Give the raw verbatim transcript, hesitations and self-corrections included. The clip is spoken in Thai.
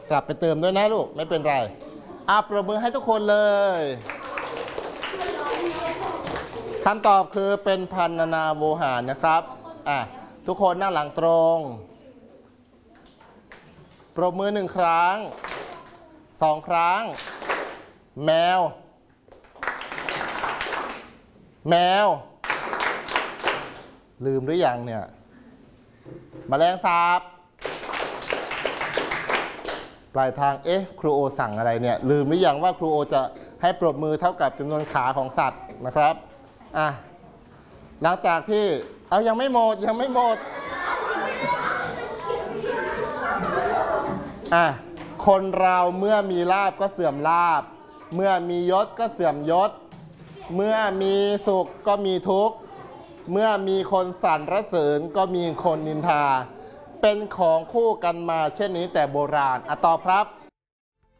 กลับไปเติมด้วยนะลูกไม่เป็นไรอ่ะปรบมือให้ทุกคนเลยคำตอบคือเป็นพรรณนาโวหารนะครับอ่ะทุกคนหน้าหลังตรงปรบมือหนึ่งครั้งสองครั้งแมวแมวลืมหรือยังเนี่ยแมลงสาบปลายทางเอ๊ะครูโอสั่งอะไรเนี่ยลืมหรือยังว่าครูโอจะให้ปรบมือเท่ากับจำนวนขาของสัตว์นะครับอ่ะหลังจากที่เอายังไม่หมดยังไม่หมดอ่ะคนเราเมื่อมีลาภก็เสื่อมลาภเมื่อมียศก็เสื่อมยศเมื่อมีสุขก็มีทุกข์เมื่อมีคนสรรเสริญก็มีคนนินทาเป็นของคู่กันมาเช่นนี้แต่โบราณอ่ะตอบครับ